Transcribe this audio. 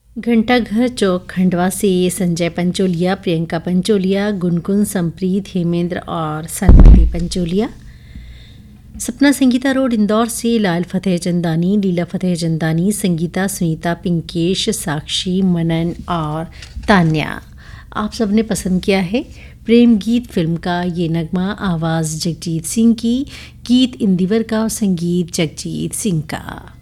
घंटाघर चौक खंडवा से संजय पंचोलिया, प्रियंका पंचोलिया, गुनगुन, संप्रीत, हेमेंद्र और सनमति पंचोलिया। सपना संगीता रोड इंदौर से लाल फतेह चंदानी, लीला फतेह चंदानी, संगीता, सुनीता, पिंकेश, साक्षी, मनन और तान्या। आप सबने पसंद किया है प्रेम गीत फिल्म का ये नगमा। आवाज़ जगजीत सिंह की, गीत इंदिवर का और संगीत जगजीत सिंह का।